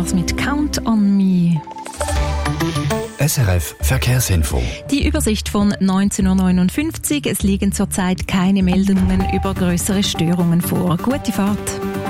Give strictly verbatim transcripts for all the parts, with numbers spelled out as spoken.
das mit Count on Me. S R F Verkehrsinfo. Die Übersicht von neunzehn Uhr neunundfünfzig. Es liegen zurzeit keine Meldungen über größere Störungen vor. Gute Fahrt.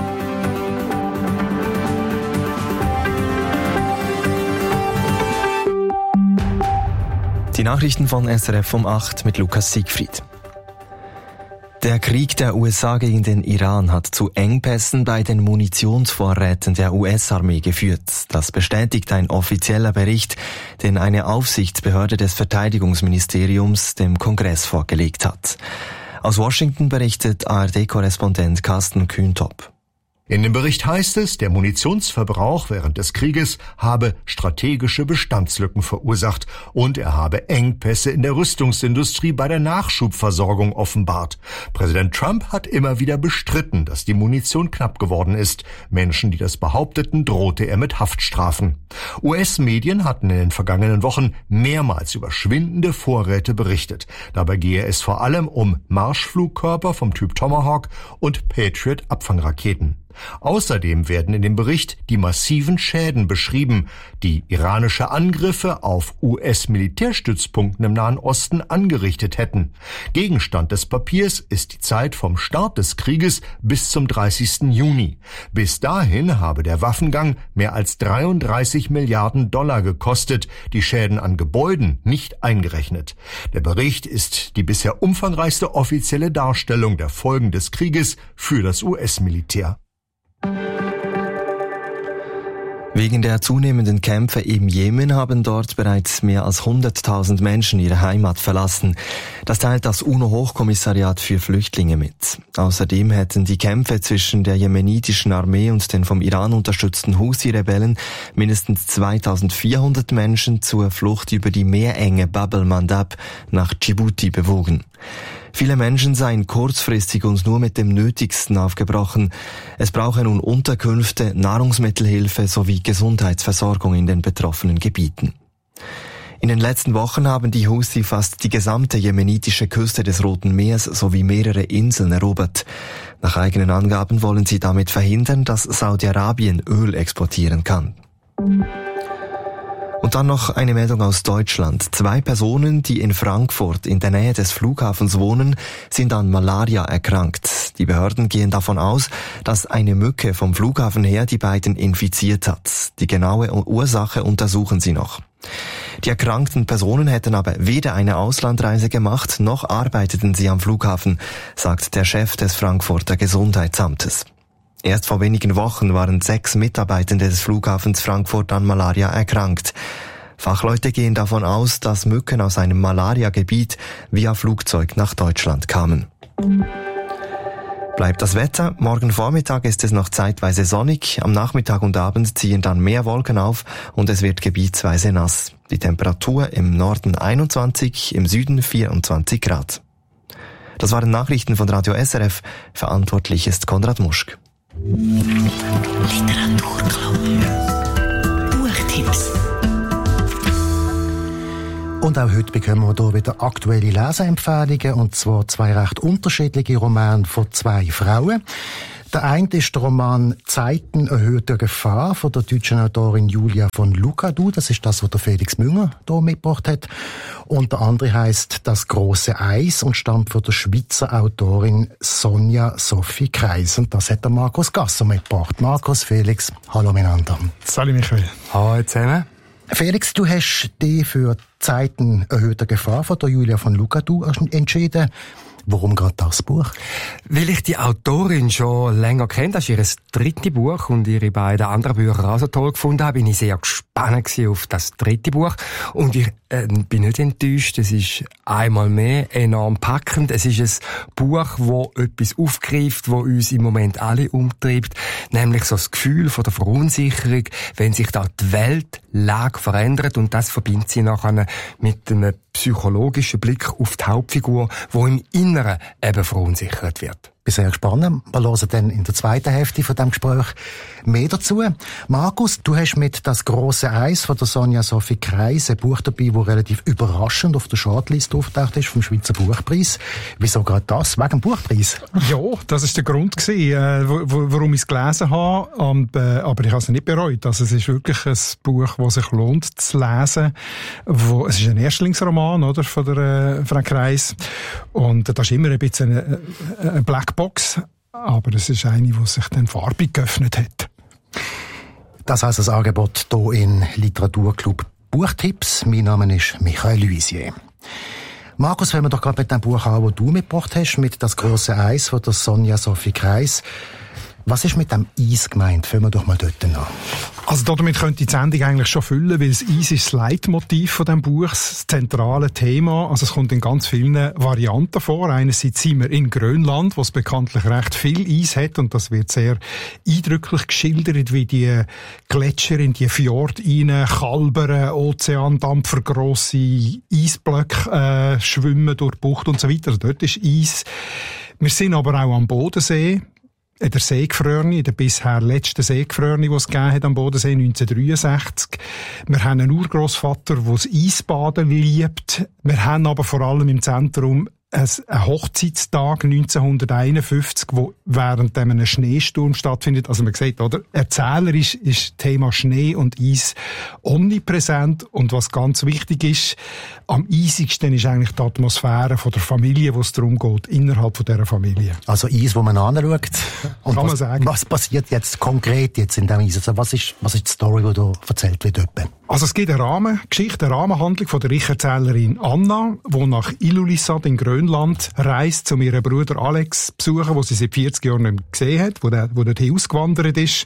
Die Nachrichten von S R F um acht mit Lukas Siegfried. Der Krieg der U S A gegen den Iran hat zu Engpässen bei den Munitionsvorräten der U S-Armee geführt. Das bestätigt ein offizieller Bericht, den eine Aufsichtsbehörde des Verteidigungsministeriums dem Kongress vorgelegt hat. Aus Washington berichtet A R D-Korrespondent Carsten Kühntop. In dem Bericht heißt es, der Munitionsverbrauch während des Krieges habe strategische Bestandslücken verursacht und er habe Engpässe in der Rüstungsindustrie bei der Nachschubversorgung offenbart. Präsident Trump hat immer wieder bestritten, dass die Munition knapp geworden ist. Menschen, die das behaupteten, drohte er mit Haftstrafen. U S-Medien hatten in den vergangenen Wochen mehrmals über schwindende Vorräte berichtet. Dabei gehe es vor allem um Marschflugkörper vom Typ Tomahawk und Patriot-Abfangraketen. Außerdem werden in dem Bericht die massiven Schäden beschrieben, die iranische Angriffe auf U S-Militärstützpunkten im Nahen Osten angerichtet hätten. Gegenstand des Papiers ist die Zeit vom Start des Krieges bis zum dreißigsten Juni. Bis dahin habe der Waffengang mehr als dreiunddreißig Milliarden Dollar gekostet, die Schäden an Gebäuden nicht eingerechnet. Der Bericht ist die bisher umfangreichste offizielle Darstellung der Folgen des Krieges für das U S-Militär. Wegen der zunehmenden Kämpfe im Jemen haben dort bereits mehr als hunderttausend Menschen ihre Heimat verlassen. Das teilt das UNO-Hochkommissariat für Flüchtlinge mit. Außerdem hätten die Kämpfe zwischen der jemenitischen Armee und den vom Iran unterstützten Husi-Rebellen mindestens zweitausendvierhundert Menschen zur Flucht über die Meerenge Bab el-Mandab nach Djibouti bewogen. Viele Menschen seien kurzfristig und nur mit dem Nötigsten aufgebrochen. Es brauche nun Unterkünfte, Nahrungsmittelhilfe sowie Gesundheitsversorgung in den betroffenen Gebieten. In den letzten Wochen haben die Houthi fast die gesamte jemenitische Küste des Roten Meers sowie mehrere Inseln erobert. Nach eigenen Angaben wollen sie damit verhindern, dass Saudi-Arabien Öl exportieren kann. Und dann noch eine Meldung aus Deutschland. Zwei Personen, die in Frankfurt in der Nähe des Flughafens wohnen, sind an Malaria erkrankt. Die Behörden gehen davon aus, dass eine Mücke vom Flughafen her die beiden infiziert hat. Die genaue Ursache untersuchen sie noch. Die erkrankten Personen hätten aber weder eine Auslandreise gemacht, noch arbeiteten sie am Flughafen, sagt der Chef des Frankfurter Gesundheitsamtes. Erst vor wenigen Wochen waren sechs Mitarbeitende des Flughafens Frankfurt an Malaria erkrankt. Fachleute gehen davon aus, dass Mücken aus einem Malaria-Gebiet via Flugzeug nach Deutschland kamen. Bleibt das Wetter. Morgen Vormittag ist es noch zeitweise sonnig. Am Nachmittag und Abend ziehen dann mehr Wolken auf und es wird gebietsweise nass. Die Temperatur im Norden einundzwanzig, im Süden vierundzwanzig Grad. Das waren Nachrichten von Radio S R F. Verantwortlich ist Konrad Muschk. Literaturclub. Buchtipps. Und auch heute bekommen wir hier wieder aktuelle Leseempfehlungen, und zwar zwei recht unterschiedliche Romane von zwei Frauen. Der eine ist der Roman «Zeiten erhöhter Gefahr» von der deutschen Autorin Julia von Lucadou. Das ist das, was der Felix Münger hier mitgebracht hat. Und der andere heisst «Das große Eis» und stammt von der Schweizer Autorin Sonja Sophie Kreis. Und das hat der Markus Gasser mitgebracht. Markus, Felix, hallo miteinander. Salut Michael. Hallo zusammen. Felix, du hast dich für «Zeiten erhöhter Gefahr» von der Julia von Lucadou entschieden. Warum gerade das Buch? Weil ich die Autorin schon länger kenne. Das ist ihr drittes Buch und ihre beiden anderen Bücher auch so toll gefunden habe. Bin ich sehr gespannt auf das dritte Buch. Und ich äh, bin nicht enttäuscht. Es ist einmal mehr enorm packend. Es ist ein Buch, das etwas aufgreift, das uns im Moment alle umtreibt. Nämlich so das Gefühl von der Verunsicherung, wenn sich da die Weltlage verändert. Und das verbindet sie nachher mit einem psychologischen Blick auf die Hauptfigur, die im Inneren eben verunsichert wird. bin sehr gespannt. Wir hören dann in der zweiten Hälfte von diesem Gespräch mehr dazu. Markus, du hast mit «Das große Eis» von der Sonja Sophie Kreis ein Buch dabei, das relativ überraschend auf der Shortlist auftaucht ist vom Schweizer Buchpreis. Wieso gerade das? Wegen dem Buchpreis? Ja, das ist der Grund gewesen, äh, warum ich es gelesen habe. Und, äh, aber ich habe es nicht bereut. Also es ist wirklich ein Buch, das sich lohnt zu lesen. Wo, es ist ein Erstlingsroman, oder, von der äh, Frau Kreis. Und das ist immer ein bisschen eine, eine Blackbox. Aber es ist eine, die sich dann farbig geöffnet hat. Das heisst das Angebot hier in Literaturclub Buchtipps. Mein Name ist Michael Luisier. Markus, wenn wir doch gerade mit dem Buch an, das du mitgebracht hast, mit «Das große Eis» von der Sonja Sophie Kreis. Was ist mit dem Eis gemeint? Fangen wir doch mal dort an. Also damit könnte die Sendung eigentlich schon füllen, weil das Eis ist das Leitmotiv von diesem Buch, das zentrale Thema. Also es kommt in ganz vielen Varianten vor. Einerseits sind wir in Grönland, wo es bekanntlich recht viel Eis hat, und das wird sehr eindrücklich geschildert, wie die Gletscher in die Fjorde rein kalbern, Ozeandampfer, grosse Eisblöcke äh, schwimmen durch die Bucht und so weiter. Also dort ist Eis. Wir sind aber auch am Bodensee. In der Seegefrorene, in der bisher letzten Seegefrorene, die es gegeben hat am Bodensee neunzehnhundertdreiundsechzig. Wir haben einen Urgroßvater, der das Eisbaden liebt. Wir haben aber vor allem im Zentrum ein Hochzeitstag neunzehnhunderteinundfünfzig, wo während einem Schneesturm stattfindet. Also man sieht, oder? Erzählerisch ist Thema Schnee und Eis omnipräsent. Und was ganz wichtig ist, am eisigsten ist eigentlich die Atmosphäre von der Familie, wo es darum geht, innerhalb von dieser Familie. Also Eis, wo man anschaut. Und Kann man was, sagen. Was passiert jetzt konkret jetzt in diesem Eis? Also was ist, was ist die Story, die da erzählt wird? Etwa? Also es gibt eine Rahmengeschichte, eine Rahmenhandlung von der Ich-Erzählerin Anna, die nach Ilulissat in Grönland reist, um ihren Bruder Alex zu besuchen, den sie seit vierzig Jahren nicht mehr gesehen hat, wo der, wo dorthin ausgewandert ist,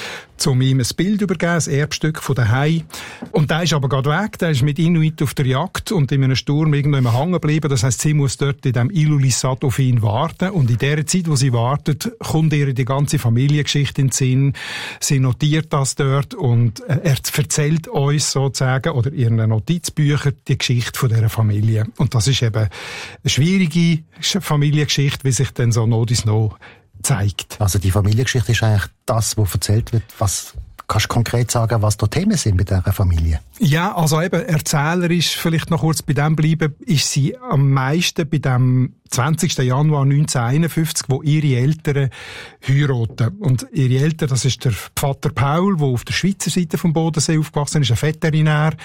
um ihm ein Bild zu übergeben, ein Erbstück von daheim. Und der ist aber gerade weg, der ist mit Inuit auf der Jagd und in einem Sturm irgendwo immer hängen geblieben. Das heisst, sie muss dort in diesem Ilulissat auf ihn warten. Und in der Zeit, wo sie wartet, kommt ihr die ganze Familiengeschichte in den Sinn. Sie notiert das dort und er erzählt uns sozusagen, oder in ihren Notizbüchern, die Geschichte von dieser Familie. Und das ist eben eine schwierige Familiengeschichte, wie sich dann so noch dies noch zeigt. Also die Familiengeschichte ist eigentlich das, was erzählt wird. Was kannst du konkret sagen, was da Themen sind bei dieser Familie? Ja, also eben erzählerisch, vielleicht noch kurz bei dem bleiben, ist sie am meisten bei dem zwanzigsten Januar neunzehnhunderteinundfünfzig, wo ihre Eltern heiraten. Und ihre Eltern, das ist der Vater Paul, der auf der Schweizer Seite vom Bodensee aufgewachsen ist, ein Veterinär,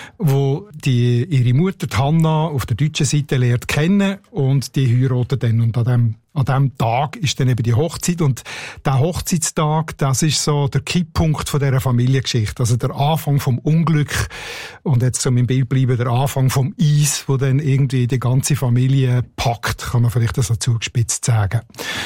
wo die, ihre Mutter, die Hanna, auf der deutschen Seite lernt kennen, und die heiraten dann. Und an dem An diesem Tag ist dann eben die Hochzeit, und der Hochzeitstag, das ist so der Kipppunkt von dieser Familiengeschichte, also der Anfang vom Unglück, und jetzt zum im Bild bleiben, der Anfang vom Eis, wo dann irgendwie die ganze Familie packt, kann man vielleicht so zugespitzt sagen.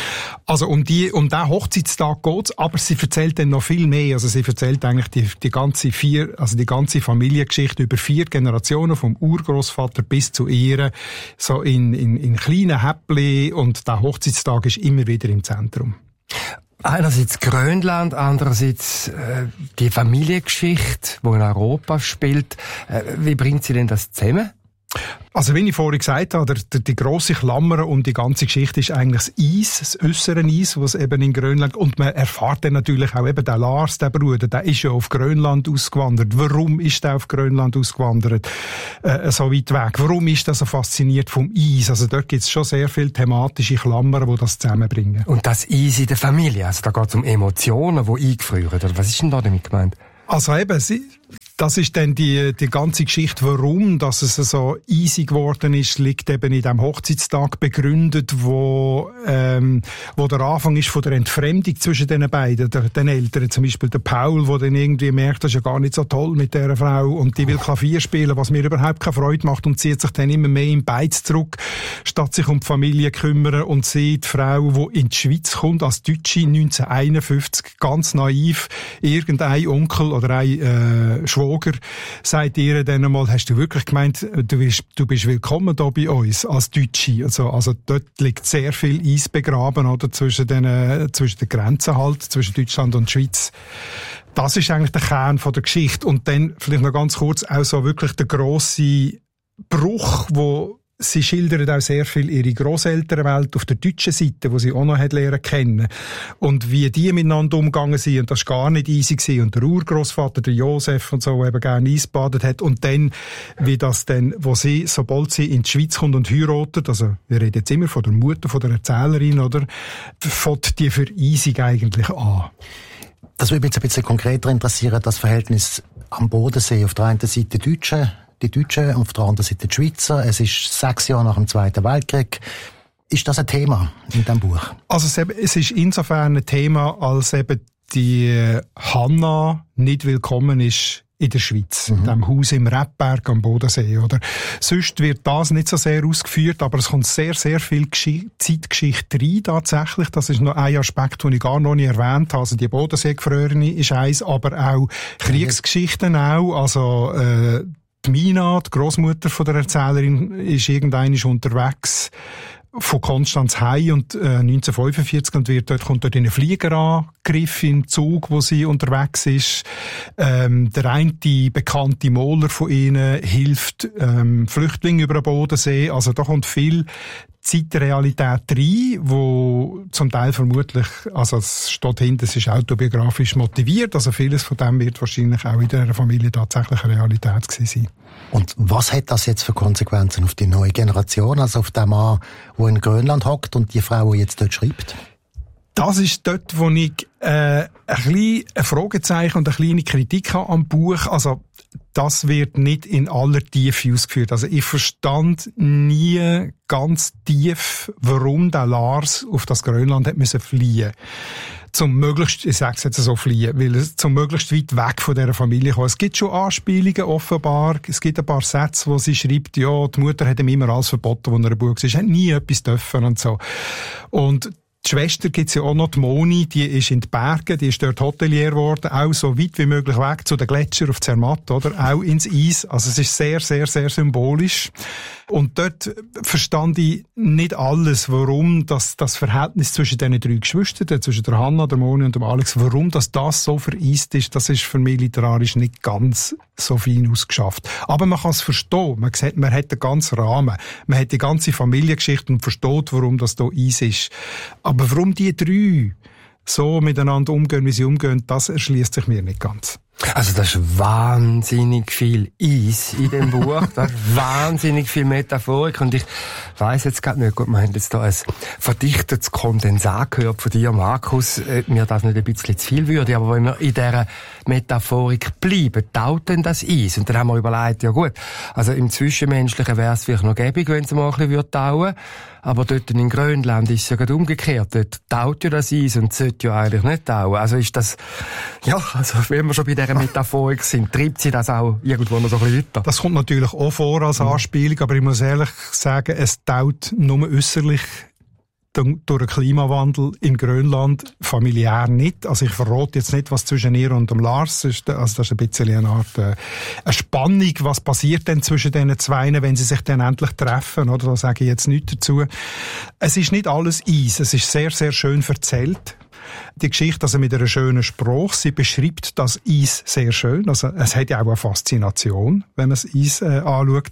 Also um die, um den Hochzeitstag geht's, aber sie erzählt dann noch viel mehr, also sie erzählt eigentlich die, die ganze vier, also die ganze Familiengeschichte über vier Generationen, vom Urgroßvater bis zu ihr, so in, in, in kleinen Häppchen, und der Hochzeitstag ist immer wieder im Zentrum. Einerseits Grönland, andererseits äh, die Familiengeschichte, die in Europa spielt. Äh, wie bringt sie denn das zusammen? Also wie ich vorhin gesagt habe, der, der, die grosse Klammer um die ganze Geschichte ist eigentlich das Eis, das äußere Eis, was eben in Grönland, und man erfährt dann natürlich auch eben, der Lars, der Bruder, der ist ja auf Grönland ausgewandert. Warum ist der auf Grönland ausgewandert? Äh, so weit weg. Warum ist er so fasziniert vom Eis? Also dort gibt es schon sehr viele thematische Klammern, die das zusammenbringen. Und das Eis in der Familie, also da geht es um Emotionen, die eingefrieren, oder was ist denn da damit gemeint? Also eben, sie, das ist dann die, die ganze Geschichte, warum dass es so easy geworden ist, liegt eben in dem Hochzeitstag begründet, wo, ähm, wo der Anfang ist von der Entfremdung zwischen den beiden, der, den Eltern. Zum Beispiel der Paul, der dann irgendwie merkt, das ist ja gar nicht so toll mit dieser Frau, und die will Klavier spielen, was mir überhaupt keine Freude macht, und zieht sich dann immer mehr in Beiz zurück, statt sich um die Familie kümmern. Und sie, die Frau, die in die Schweiz kommt, als Deutsche neunzehnhunderteinundfünfzig, ganz naiv, irgendein Onkel oder ein äh, Schwager sagt ihr dann einmal, hast du wirklich gemeint, du bist, du bist willkommen hier bei uns als Deutsche? Also, also dort liegt sehr viel Eis begraben, oder, zwischen den, äh, zwischen den Grenzen halt, zwischen Deutschland und Schweiz. Das ist eigentlich der Kern von der Geschichte. Und dann vielleicht noch ganz kurz auch so wirklich der grosse Bruch, wo sie schildert auch sehr viel ihre Grosselternwelt auf der deutschen Seite, wo sie auch noch hat lernen kennen. Und wie die miteinander umgegangen sind, und das war gar nicht easy gewesen. Und der Urgroßvater, der Josef und so, eben gerne eisbadet hat. Und dann, wie das dann, wo sie, sobald sie in die Schweiz kommt und heiratet, also wir reden jetzt immer von der Mutter, von der Erzählerin, oder, fängt die Vereisung eigentlich an. Das würde mich jetzt ein bisschen konkreter interessieren, das Verhältnis am Bodensee. Auf der einen Seite die Deutschen, die Deutschen, und auf der anderen Seite die Schweizer. Es ist sechs Jahre nach dem Zweiten Weltkrieg. Ist das ein Thema in diesem Buch? Also es ist insofern ein Thema, als eben die Hanna nicht willkommen ist in der Schweiz, mhm. in diesem Haus im Rebberg am Bodensee, oder? Sonst wird das nicht so sehr ausgeführt, aber es kommt sehr, sehr viel Gesch- Zeitgeschichte rein, tatsächlich. Das ist noch ein Aspekt, den ich gar noch nicht erwähnt habe. Also die Bodenseegefrorene ist eins, aber auch Kriegsgeschichten auch, also, äh, die Mina, die Grossmutter von der Erzählerin, ist irgendwann unterwegs von Konstanz heim und äh, neunzehnhundertfünfundvierzig und wird dort, kommt dort in einen Fliegerangriff im Zug, wo sie unterwegs ist. Ähm, der eine bekannte Maler von ihnen hilft ähm, Flüchtlingen über den Bodensee. Also da kommt viel Zeitrealität rein, wo zum Teil vermutlich, also es steht hinten, es ist autobiografisch motiviert, also vieles von dem wird wahrscheinlich auch in der Familie tatsächlich eine Realität gewesen sein. Und was hat das jetzt für Konsequenzen auf die neue Generation, also auf den Mann, der in Grönland hockt und die Frau, die jetzt dort schreibt? Das ist dort, wo ich äh, ein bisschen ein Fragezeichen und eine kleine Kritik habe am Buch. Also das wird nicht in aller Tiefe ausgeführt. Also ich verstand nie ganz tief, warum der Lars auf das Grönland hat müssen fliehen. Zum möglichst, ich sag's jetzt so, fliehen, weil es zum möglichst weit weg von dieser Familie kommt. Es gibt schon Anspielungen, offenbar. Es gibt ein paar Sätze, wo sie schreibt, ja, die Mutter hat ihm immer alles verboten, wo er ein Bub war. Er hat nie etwas dürfen und so. Und die Schwester gibt's ja auch noch, die Moni, die ist in den Bergen, die ist dort Hotelier geworden, auch so weit wie möglich weg zu den Gletschern auf Zermatt, oder? Auch ins Eis. Also es ist sehr, sehr, sehr symbolisch. Und dort verstand ich nicht alles, warum das, das Verhältnis zwischen diesen drei Geschwistern, zwischen der Hanna, der Moni und dem Alex, warum das, das so vereist ist, das ist für mich literarisch nicht ganz so fein ausgeschafft. Aber man kann es verstehen. Man sieht, man hat den ganzen Rahmen. Man hat die ganze Familiengeschichte und versteht, warum das hier Eis ist. Aber warum die drei so miteinander umgehen, wie sie umgehen, das erschließt sich mir nicht ganz. Also das ist wahnsinnig viel Eis in dem Buch, das ist wahnsinnig viel Metaphorik und ich weiss jetzt gerade nicht, gut, wir haben jetzt da ein verdichtetes Kondensat gehört von dir, Markus, äh, mir das nicht ein bisschen zu viel würde, aber wenn wir in dieser Metaphorik bleiben, taut denn das Eis? Und dann haben wir überlegt, ja gut, also im Zwischenmenschlichen wäre es vielleicht noch gäbig, wenn es mal ein bisschen tauen würde, aber dort in Grönland ist es ja gerade umgekehrt, dort taut ja das Eis und sollte ja eigentlich nicht tauen. Also ist das, ja, also wenn wir schon bei dieser Metaphorik sind, treibt sie das auch irgendwo noch so ein bisschen weiter? Das kommt natürlich auch vor als Anspielung, aber ich muss ehrlich sagen, es taut nur äußerlich durch den Klimawandel in Grönland familiär nicht. Also ich verrate jetzt nicht, was zwischen ihr und dem Lars ist. Also das ist ein bisschen eine Art äh, eine Spannung. Was passiert denn zwischen diesen Zweien, wenn sie sich dann endlich treffen? Oder da sage ich jetzt nichts dazu. Es ist nicht alles Eis. Es ist sehr, sehr schön erzählt. Die Geschichte, also mit einer schönen Spruch, sie beschreibt das Eis sehr schön. Also es hat ja auch eine Faszination, wenn man das Eis äh, anschaut.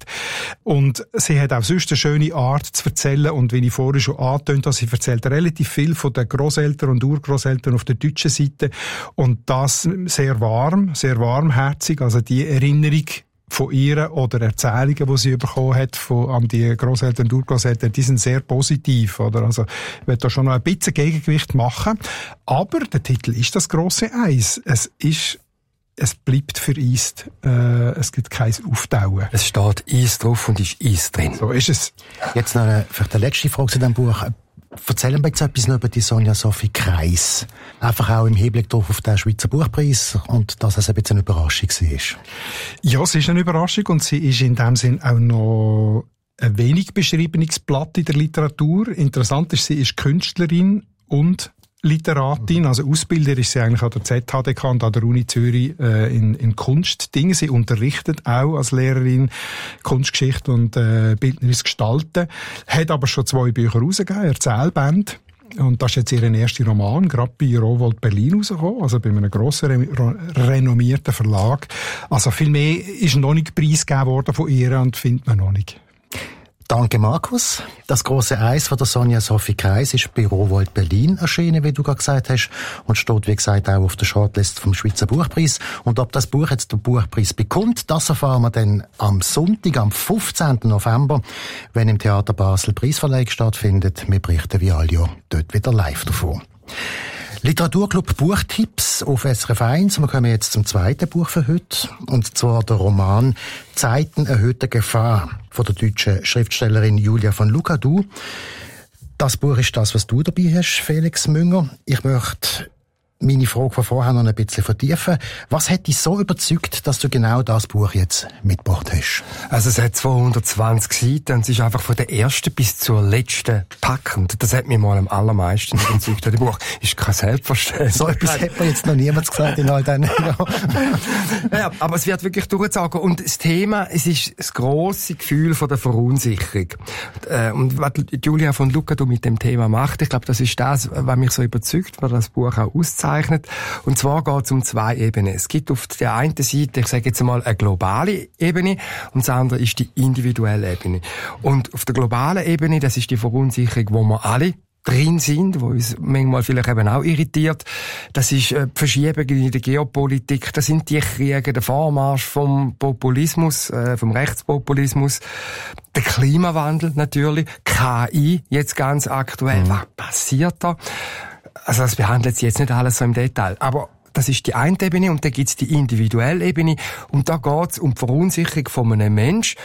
Und sie hat auch sonst eine schöne Art zu erzählen. Und wie ich vorhin schon angetönt habe, sie erzählt relativ viel von den Grosseltern und Urgroßeltern auf der deutschen Seite. Und das sehr warm, sehr warmherzig. Also die Erinnerung von ihr oder Erzählungen, die sie bekommen hat von an die Grosseltern und Urgroßeltern, die sind sehr positiv, oder? Also, ich will da schon noch ein bisschen Gegengewicht machen. Aber der Titel ist das grosse Eis. Es ist, es bleibt vereist. Äh, es gibt kein Auftauen. Es steht Eis drauf und ist Eis drin. So ist es. Jetzt noch eine, vielleicht eine letzte Frage zu diesem Buch. Erzählen wir jetzt etwas noch über die Sonja Sophie Kreis. Einfach auch im Hinblick auf den Schweizer Buchpreis und dass es ein bisschen eine Überraschung war. Ja, es ist eine Überraschung und sie ist in dem Sinn auch noch ein wenig beschriebenes Blatt in der Literatur. Interessant ist, sie ist Künstlerin und Literatin, also Ausbilder ist sie eigentlich an der Z H D K und an der Uni Zürich äh, in, in Kunstdingen. Sie unterrichtet auch als Lehrerin Kunstgeschichte und äh, bildnerisches Gestalten, hat aber schon zwei Bücher rausgegeben, Erzählbände. Und das ist jetzt ihr erster Roman, gerade bei Rowohlt Berlin rausgekommen, also bei einem grossen, re- renommierten Verlag. Also viel mehr ist noch nicht preisgegeben worden von ihr und findet man noch nicht. Danke, Markus. Das große Eis von der Sonja Sophie Kreis ist bei Rowohlt Berlin erschienen, wie du gerade gesagt hast, und steht, wie gesagt, auch auf der Shortlist vom Schweizer Buchpreis. Und ob das Buch jetzt den Buchpreis bekommt, das erfahren wir dann am Sonntag, am fünfzehnten November, wenn im Theater Basel Preisverleihung stattfindet. Wir berichten wie alle Jahr dort wieder live davon. Literaturclub Buchtipps auf S R F eins. Wir kommen jetzt zum zweiten Buch für heute. Und zwar der Roman Zeiten erhöhter Gefahr von der deutschen Schriftstellerin Julia von Lucadou. Das Buch ist das, was du dabei hast, Felix Münger. Ich möchte meine Frage von vorher noch ein bisschen vertiefen. Was hat dich so überzeugt, dass du genau das Buch jetzt mitgebracht hast? Also es hat zweihundertzwanzig Seiten und es ist einfach von der ersten bis zur letzten packend. Das hat mich mal am allermeisten überzeugt. Das Buch ist kein Selbstverständnis. So etwas hat mir jetzt noch niemand gesagt in all diesen Jahren. Ja, aber es wird wirklich durchgezogen. Und das Thema, es ist das grosse Gefühl von der Verunsicherung. Und was Julia von Lucadou mit dem Thema macht, ich glaube, das ist das, was mich so überzeugt, was das Buch auch auszeichnet. Und zwar geht es um zwei Ebenen. Es gibt auf der einen Seite, ich sage jetzt mal, eine globale Ebene und das andere ist die individuelle Ebene. Und auf der globalen Ebene, das ist die Verunsicherung, wo wir alle drin sind, wo uns manchmal vielleicht eben auch irritiert. Das ist äh, die Verschiebung in der Geopolitik, das sind die Kriege, der Vormarsch vom Populismus, äh, vom Rechtspopulismus, der Klimawandel natürlich, K I jetzt ganz aktuell. Mhm. Was passiert da? Also das behandelt sie jetzt nicht alles so im Detail, aber das ist die eine Ebene und dann gibt's die individuelle Ebene und da geht's um die Verunsicherung von einem Menschen,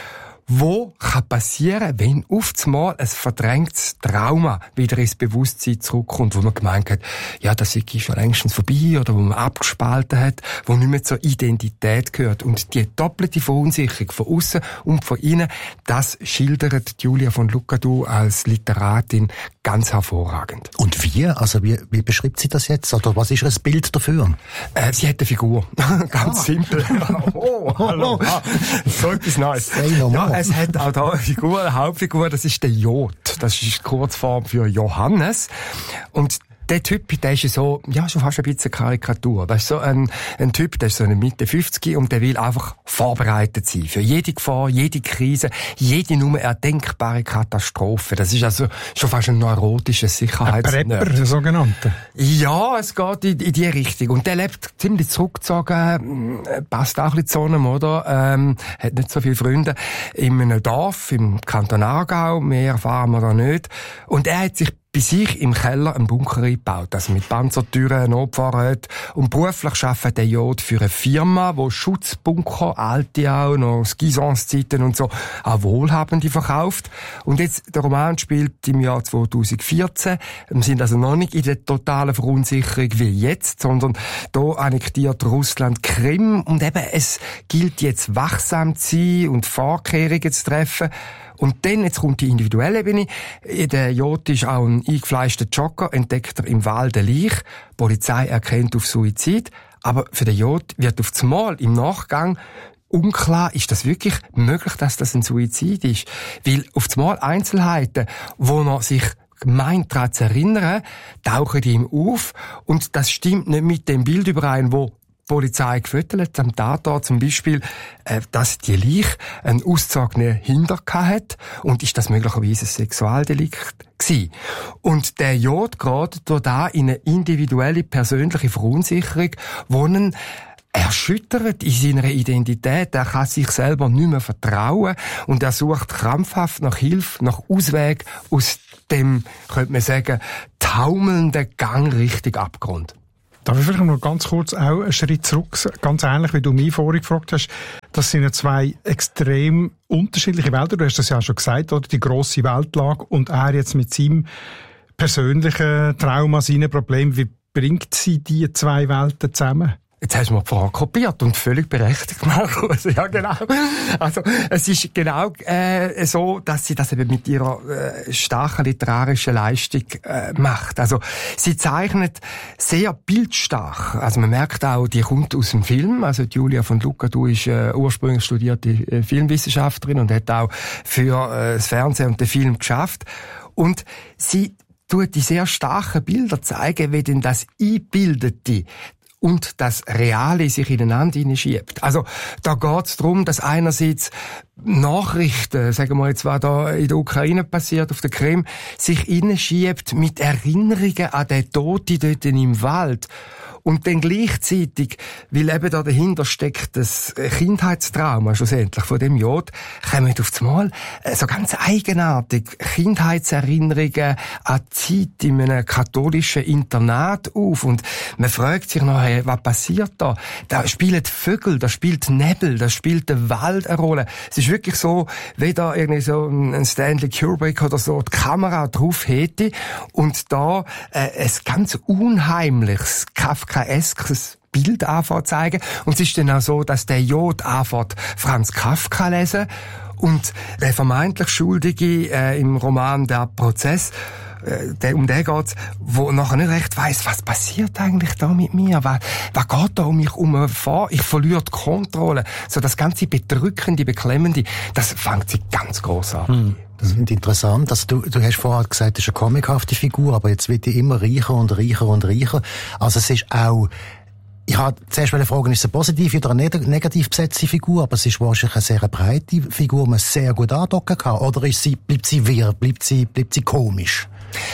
wo kann passieren, wenn auf einmal ein verdrängtes Trauma wieder ins Bewusstsein zurückkommt, wo man gemeint hat, ja, das ist schon längstens vorbei oder wo man abgespalten hat, wo nicht mehr zur Identität gehört. Und die doppelte Verunsicherung von außen und von innen, das schildert Julia von Lucadou als Literatin ganz hervorragend. Und wie? Also wie, wie beschreibt sie das jetzt? Oder was ist ihr Bild dafür? Äh, sie hat eine Figur. Ganz ah. simpel. Oh, hallo. Ah, so etwas Neues. Ja, es hat auch da eine Figur, eine Hauptfigur, das ist der Jod. Das ist die Kurzform für Johannes. Und der Typ, der ist so, ja, schon fast ein bisschen Karikatur. Das ist so ein, ein Typ, der ist so eine Mitte fünfzig und der will einfach vorbereitet sein. Für jede Gefahr, jede Krise, jede nur erdenkbare Katastrophe. Das ist also schon fast ein neurotisches Sicherheitsnerd. Ein Prepper, der sogenannte. Ja, es geht in, in die Richtung. Und der lebt ziemlich zurückgezogen, passt auch ein bisschen zu ihm, oder? Ähm, hat nicht so viele Freunde. In einem Dorf, im Kanton Aargau, mehr erfahren wir da nicht. Und er hat sich bei sich im Keller einen Bunker eingebaut, also mit Panzertüren, Notfahrrädern. Und beruflich arbeitet der Jod für eine Firma, die Schutzbunker, alte auch, noch Gisons-Zeiten und so, auch Wohlhabende verkauft. Und jetzt, der Roman spielt im Jahr zweitausendvierzehn. Wir sind also noch nicht in der totalen Verunsicherung wie jetzt, sondern da annektiert Russland Krim. Und eben, es gilt jetzt wachsam zu sein und Vorkehrungen zu treffen. Und dann, jetzt kommt die individuelle Ebene. Der Jod ist auch ein eingefleischter Jogger, entdeckt er im Wald eine Leiche. Die Polizei erkennt auf Suizid. Aber für den Jod wird auf das Mal im Nachgang unklar, ist das wirklich möglich, dass das ein Suizid ist? Weil auf das Mal Einzelheiten, wo er sich meint, daran zu erinnern, tauchen ihm auf. Und das stimmt nicht mit dem Bild überein, wo die Polizei gefüttert am Tatort zum Beispiel, äh, dass die Leiche einen auszogenen Hintern hat und ist das möglicherweise ein Sexualdelikt gewesen. Und der Jod geht da in eine individuelle, persönliche Verunsicherung, wo ihn erschüttert in seiner Identität. Er kann sich selber nicht mehr vertrauen und er sucht krampfhaft nach Hilfe, nach Ausweg aus dem, könnte man sagen, taumelnden Gang Richtung Abgrund. Darf ich vielleicht noch ganz kurz auch einen Schritt zurück, ganz ähnlich wie du mich vorhin gefragt hast, das sind ja zwei extrem unterschiedliche Welten, du hast das ja auch schon gesagt, oder? Die grosse Weltlage und er jetzt mit seinem persönlichen Trauma, seinen Problemen, wie bringt sie die zwei Welten zusammen? Jetzt hast du mir die Frage kopiert und völlig berechtigt, Markus. Ja, genau. Also, es ist genau äh, so, dass sie das eben mit ihrer äh, starken literarischen Leistung äh, macht. Also, sie zeichnet sehr bildstark. Also, man merkt auch, die kommt aus dem Film. Also, Julia von Lucadou ist äh, ursprünglich studierte äh, Filmwissenschaftlerin und hat auch für äh, das Fernsehen und den Film geschafft. Und sie tut die sehr starken Bilder zeigen, wie denn das Einbildete und das Reale sich ineinander hineinschiebt. Also, da geht's darum, dass einerseits Nachrichten, sagen wir jetzt, was da in der Ukraine passiert, auf der Krim, sich hineinschiebt mit Erinnerungen an den Toten dort im Wald. Und dann gleichzeitig, weil eben da dahinter steckt das Kindheitstrauma schlussendlich von dem Jod, kommen auf das Mal so ganz eigenartig Kindheitserinnerungen an die Zeit in einem katholischen Internat auf. Und man fragt sich nachher, was passiert da? Da spielen Vögel, da spielt Nebel, da spielt der Wald eine Rolle. Es ist wirklich so, wie da irgendwie so ein Stanley Kubrick oder so die Kamera drauf hätte und da äh, ein ganz unheimliches Kafkaeskes Bild anfängt zu zeigen. Und es ist dann auch so, dass der Jod anfängt Franz Kafka lesen und der vermeintlich Schuldige äh, im Roman «Der Prozess», äh, der, um den geht's, wo nachher nicht recht weiss, was passiert eigentlich da mit mir? Was, was geht da um mich um vor? Ich verliere die Kontrolle. So das ganze Bedrückende, Beklemmende, das fängt sich ganz gross an. Hm. Das finde ich interessant. Also du, du hast vorher gesagt, das ist eine comichafte Figur, aber jetzt wird die immer reicher und reicher und reicher. Also es ist auch, ich habe zuerst fragen, ist es eine positive oder eine negativ besetzte Figur, aber es ist wahrscheinlich eine sehr breite Figur, die man sehr gut andocken kann. Oder ist sie, bleibt sie wirr, bleibt sie, bleibt sie komisch?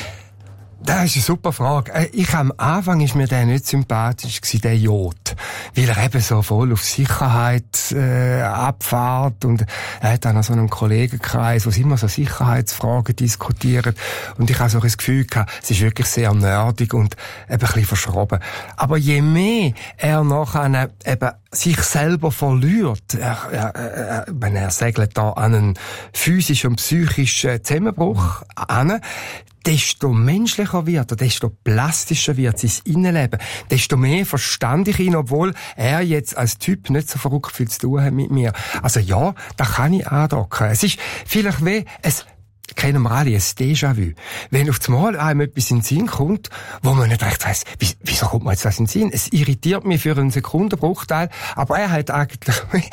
Das ist eine super Frage. Ich, am Anfang ist mir der nicht sympathisch gewesen, der Jod. Weil er eben so voll auf Sicherheit, äh, abfährt und er hat dann an so einem Kollegenkreis, wo sie immer so Sicherheitsfragen diskutieren. Und ich habe so das Gefühl gehabt, es ist wirklich sehr nerdig und eben ein bisschen verschroben. Aber je mehr er nachher eben sich selber verliert, er, er, er, wenn er segelt da an einen physischen und psychischen Zusammenbruch an, desto menschlicher wird er, desto plastischer wird sein Innenleben, desto mehr verstand ich ihn, obwohl er jetzt als Typ nicht so verrückt viel zu tun hat mit mir. Also ja, da kann ich andocken. Es ist vielleicht wie, es kennen wir alle, ein Déjà-vu. Wenn auf einmal einem etwas in den Sinn kommt, wo man nicht recht weiss, wieso kommt mir jetzt das in den Sinn? Es irritiert mich für einen Sekundenbruchteil, aber er hat eigentlich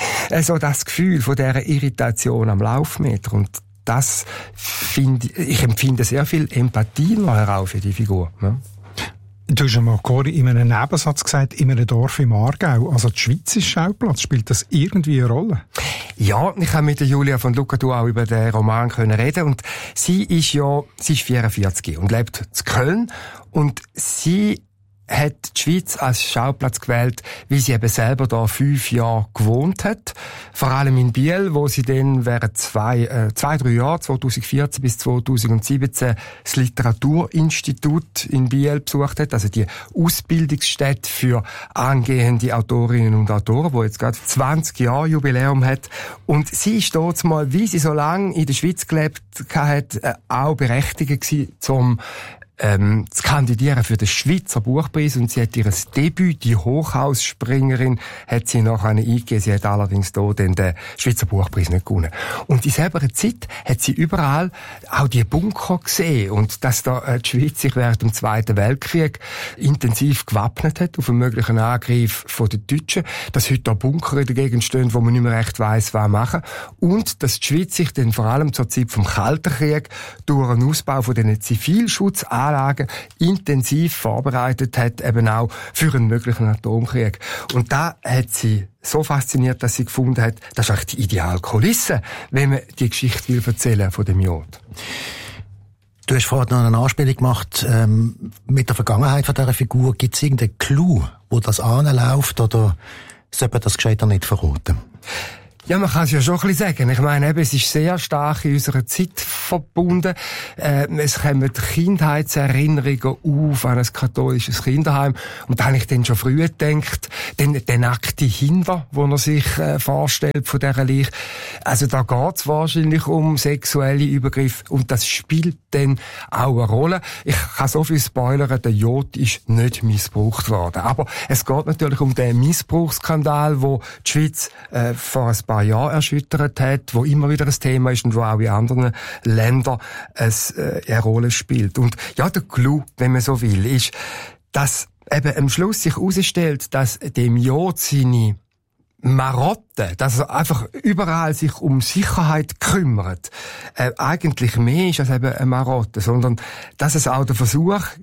so das Gefühl von dieser Irritation am Laufmeter und das finde ich, ich empfinde sehr viel Empathie nachher auch für die Figur. Ne? Du hast mal Cori in einem Nebensatz gesagt, in einem Dorf im Aargau. Also die Schweiz ist Schauplatz. Spielt das irgendwie eine Rolle? Ja, ich habe mit der Julia von Lucadou auch über den Roman können reden und sie ist ja, sie ist vierundvierzig und lebt in Köln und sie hat die Schweiz als Schauplatz gewählt, weil sie eben selber da fünf Jahre gewohnt hat. Vor allem in Biel, wo sie dann während zwei, äh, zwei, drei Jahren, zweitausendvierzehn bis zweitausendsiebzehn, das Literaturinstitut in Biel besucht hat, also die Ausbildungsstätte für angehende Autorinnen und Autoren, wo jetzt gerade zwanzig Jahre Jubiläum hat. Und sie ist dort mal, wie sie so lange in der Schweiz gelebt hat, äh, auch berechtigt gewesen, zum Ähm, zu kandidieren für den Schweizer Buchpreis und sie hat ihr Debüt, die Hochhausspringerin, hat sie nachher eingegeben. Sie hat allerdings da den Schweizer Buchpreis nicht gewonnen. Und in selber Zeit hat sie überall auch die Bunker gesehen und dass da die Schweiz sich während dem Zweiten Weltkrieg intensiv gewappnet hat auf einen möglichen Angriff von den Deutschen, dass heute da Bunker in der Gegend stehen, wo man nicht mehr recht weiss, was machen und dass die Schweiz sich dann vor allem zur Zeit vom Kalten Krieg durch einen Ausbau von den Zivilschutz Anlagen intensiv vorbereitet hat, eben auch für einen möglichen Atomkrieg. Und da hat sie so fasziniert, dass sie gefunden hat, das ist eigentlich die ideale Kulisse, wenn man die Geschichte will erzählen von dem Jod. Du hast vorhin noch eine Anspielung gemacht ähm, mit der Vergangenheit von dieser Figur. Gibt es irgendeinen Clou, wo das anläuft, oder sollte man das gescheiter nicht verraten? Ja, man kann es ja schon ein bisschen sagen. Ich meine, eben, es ist sehr stark in unserer Zeit verbunden. Äh, es kommen Kindheitserinnerungen auf an ein katholisches Kinderheim. Und da habe ich dann schon früher gedacht, den, den nackten Hinder, den er sich äh, vorstellt von dieser Leiche. Also da geht es wahrscheinlich um sexuelle Übergriffe. Und das spielt dann auch eine Rolle. Ich kann so viel spoilern, der Jod ist nicht missbraucht worden. Aber es geht natürlich um den Missbrauchsskandal, wo die Schweiz äh, vor ein paar Jahren erschüttert hat, wo immer wieder ein Thema ist und wo auch in anderen Ländern es, äh, eine Rolle spielt. Und ja, der Clou, wenn man so will, ist, dass eben am Schluss sich herausstellt, dass dem Jod seine Marotte, dass er einfach überall sich um Sicherheit kümmert, äh, eigentlich mehr ist als eben eine Marotte, sondern dass es auch der Versuch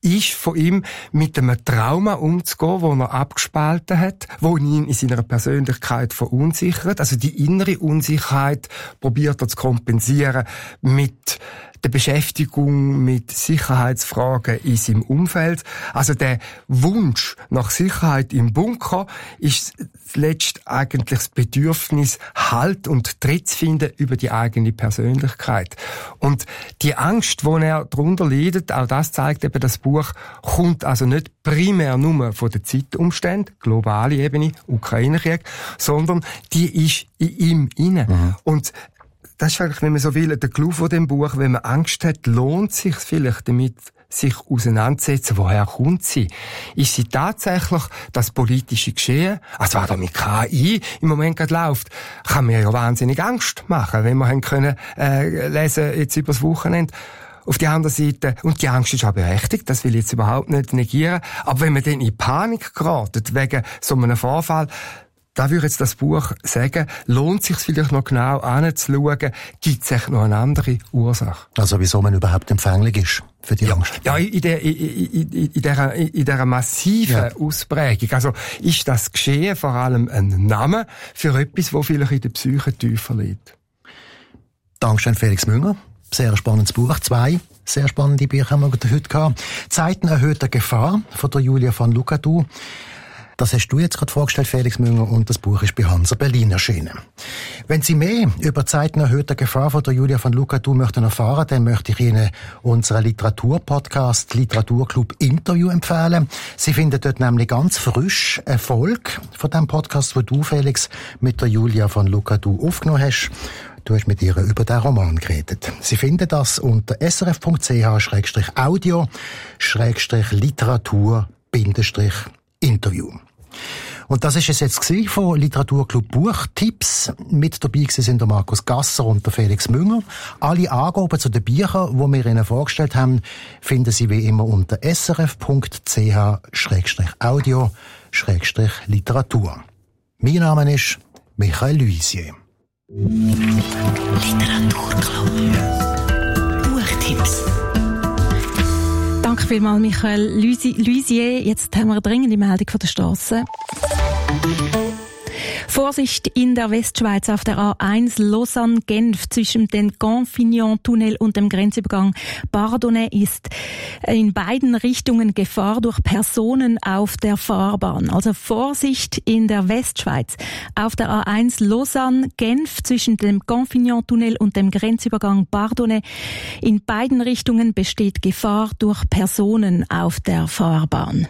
ist von ihm, mit einem Trauma umzugehen, das er abgespalten hat, wo ihn in seiner Persönlichkeit verunsichert. Also die innere Unsicherheit probiert er zu kompensieren mit der Beschäftigung mit Sicherheitsfragen in seinem Umfeld. Also der Wunsch nach Sicherheit im Bunker ist zuletzt eigentlich das Bedürfnis, Halt und Tritt zu finden über die eigene Persönlichkeit. Und die Angst, die er darunter leidet, auch das zeigt eben das Buch, kommt also nicht primär nur von den Zeitumständen, globale Ebene, Ukraine-Krieg, sondern die ist in ihm inne. Mhm. Und das ist eigentlich, wenn man so will, der Clou von dem Buch. Wenn man Angst hat, lohnt es sich vielleicht damit, sich auseinanderzusetzen, woher kommt sie? Ist sie tatsächlich das politische Geschehen, also was da mit K I im Moment gerade läuft, kann mir ja wahnsinnig Angst machen, wenn wir haben können äh, lesen jetzt übers Wochenende. Auf die andere Seite, und die Angst ist auch berechtigt, das will ich jetzt überhaupt nicht negieren, aber wenn man dann in Panik geratet wegen so einem Vorfall, da würde jetzt das Buch sagen, lohnt es sich vielleicht noch genau anzuschauen, gibt es echt noch eine andere Ursache? Also wieso man überhaupt empfänglich ist für die ja, Angst? Ja, in, der, in, in, in, dieser, in dieser massiven ja. Ausprägung. Also ist das Geschehen vor allem ein Name für etwas, das vielleicht in der Psyche tiefer liegt? Dankeschön, Felix Münger. Sehr spannendes Buch. Zwei sehr spannende Bücher haben wir heute gehabt. Zeiten erhöhter Gefahr von der Julia van Lucadou. Das hast du jetzt gerade vorgestellt, Felix Münger, und das Buch ist bei Hansa Berlin erschienen. Wenn Sie mehr über Zeiten erhöhter Gefahr von der Julia van Lucadou möchten erfahren, dann möchte ich Ihnen unseren Literaturpodcast Literaturclub Interview empfehlen. Sie finden dort nämlich ganz frisch eine Folge von dem Podcast, wo du, Felix, mit der Julia van Lucadou aufgenommen hast. Du hast mit ihr über den Roman geredet. Sie finden das unter srf.ch Schrägstrich Audio Schrägstrich Literatur Bindestrich Interview. Und das ist es jetzt gewesen von Literaturclub Buchtipps. Mit dabei sind der Markus Gasser und der Felix Münger. Alle Angaben zu den Büchern, die wir Ihnen vorgestellt haben, finden Sie wie immer unter srf.ch Schrägstrich Audio Schrägstrich Literatur. Mein Name ist Michael Luisier. Literaturclub. Buchtipps. Danke vielmals, Michael Luisier. Jetzt haben wir eine dringende Meldung von der Strasse. Vorsicht in der Westschweiz auf der A eins Lausanne-Genf zwischen dem Canfignon-Tunnel und dem Grenzübergang Bardonnay ist in beiden Richtungen Gefahr durch Personen auf der Fahrbahn. Also Vorsicht in der Westschweiz auf der A eins Lausanne-Genf zwischen dem Canfignon-Tunnel und dem Grenzübergang Bardonnay. In beiden Richtungen besteht Gefahr durch Personen auf der Fahrbahn.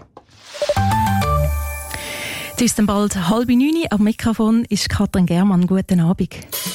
Es ist dann bald halb neun. Am Mikrofon ist Katrin Germann. Guten Abend.